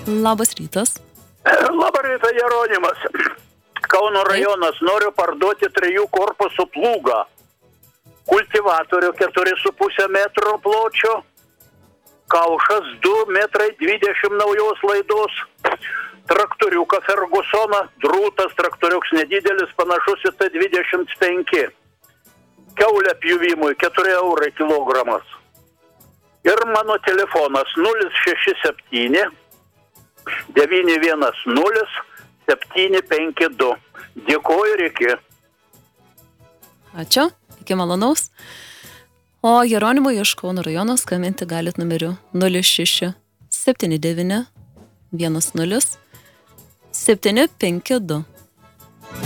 Labas rytas. Labą rytą, Jeronimas. Kauno rajonas, noriu parduoti 3 korpusų plūgą. Kultivatorių 4,5 metro pločio. Kaušas 2,20 metrai naujos laidos. Traktoriuką Fergusoną, drūtas traktoriuks nedidelis, panašus į T25. Kiaulė pjuvimui 4 eurai kilogramas. Ir mano telefonas 067 910 752. Dėkuoju ir iki. Ačiū, iki malonaus. O Jeronimo iš Kauno rajono skambinti galit numeriu 06 79 10 752.